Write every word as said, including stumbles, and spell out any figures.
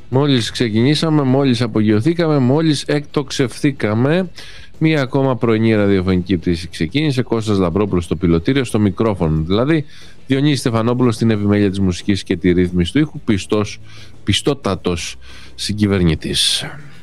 Μόλις ξεκινήσαμε, μόλις απογειωθήκαμε, μόλις εκτοξευθήκαμε. Μία ακόμα πρωινή ραδιοφωνική πτήση ξεκίνησε. Κώστας Λαμπρόπουλος στο πιλωτήριο, στο μικρόφωνο δηλαδή. Διονύσης Στεφανόπουλος στην επιμέλεια της μουσικής και τη ρύθμιση του ήχου. Πιστός, πιστότατος συγκυβερνητής.